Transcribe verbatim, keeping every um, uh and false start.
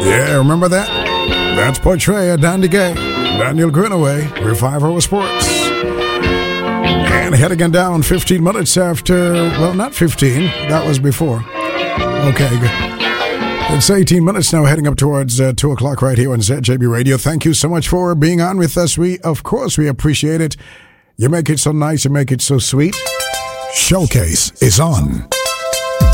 Yeah, remember that? That's Portray, Dandy Gay, Daniel Greenaway, with five hour Sports. And heading it down fifteen minutes after, well, not fifteen, that was before. Okay, good. It's eighteen minutes now, heading up towards uh, two o'clock right here on Z J B Radio. Thank you so much for being on with us. We, of course, we appreciate it. You make it so nice, you make it so sweet. Showcase is on.